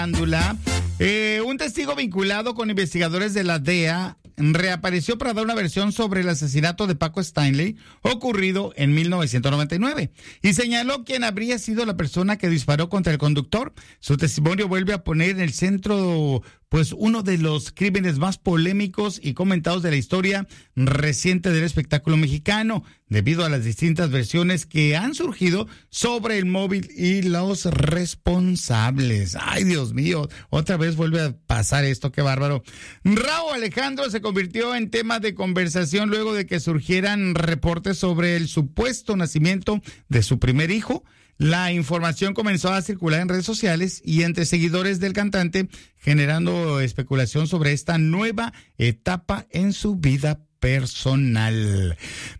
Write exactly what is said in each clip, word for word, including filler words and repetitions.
Eh, un testigo vinculado con investigadores de la D E A reapareció para dar una versión sobre el asesinato de Paco Stanley ocurrido en mil novecientos noventa y nueve y señaló quién habría sido la persona que disparó contra el conductor. Su testimonio vuelve a poner en el centro pues uno de los crímenes más polémicos y comentados de la historia reciente del espectáculo mexicano, debido a las distintas versiones que han surgido sobre el móvil y los responsables. Ay, Dios mío, otra vez vuelve a pasar esto, qué bárbaro. Rauw Alejandro se convirtió en tema de conversación luego de que surgieran reportes sobre el supuesto nacimiento de su primer hijo. La información comenzó a circular en redes sociales y entre seguidores del cantante, generando especulación sobre esta nueva etapa en su vida personal.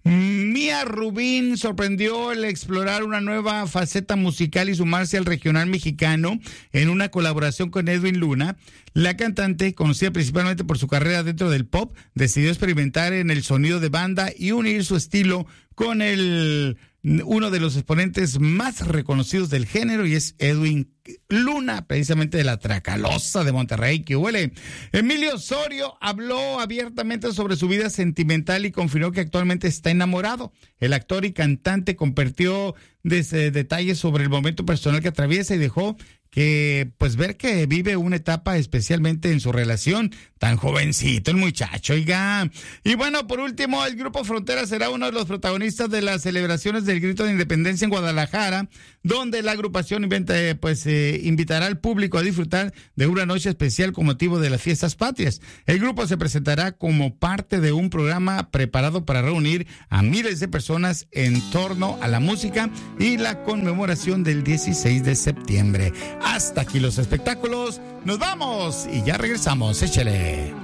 Mía Rubín sorprendió al explorar una nueva faceta musical y sumarse al regional mexicano en una colaboración con Edwin Luna. La cantante, conocida principalmente por su carrera dentro del pop, decidió experimentar en el sonido de banda y unir su estilo con el uno de los exponentes más reconocidos del género, y es Edwin Luna, precisamente de la Tracalosa de Monterrey, que huele. Emilio Osorio habló abiertamente sobre su vida sentimental y confirmó que actualmente está enamorado. El actor y cantante compartió desde detalles sobre el momento personal que atraviesa y dejó que pues ver que vive una etapa especialmente en su relación, tan jovencito el muchacho, oiga. Y bueno, por último, el Grupo Frontera será uno de los protagonistas de las celebraciones del Grito de Independencia en Guadalajara, donde la agrupación inventa, pues eh, invitará al público a disfrutar de una noche especial con motivo de las fiestas patrias. El grupo se presentará como parte de un programa preparado para reunir a miles de personas en torno a la música y la conmemoración del dieciséis de septiembre. Hasta aquí los espectáculos, nos vamos y ya regresamos, échale.